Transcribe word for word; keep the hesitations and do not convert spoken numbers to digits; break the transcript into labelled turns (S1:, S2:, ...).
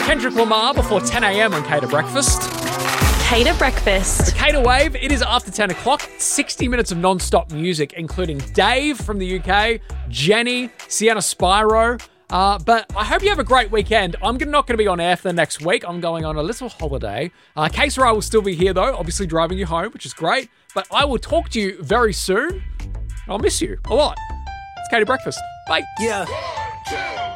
S1: Kendrick Lamar before ten a.m. on Cater Breakfast.
S2: Cater Breakfast.
S1: The Cater Wave, it is after ten o'clock. sixty minutes of non-stop music, including Dave from the U K, Jenny, Sienna Spyro. Uh, but I hope you have a great weekend. I'm not going to be on air for the next week. I'm going on a little holiday. Uh, K S R I will still be here, though, obviously driving you home, which is great. But I will talk to you very soon. I'll miss you a lot. It's Cater Breakfast. Bye.
S3: Yeah.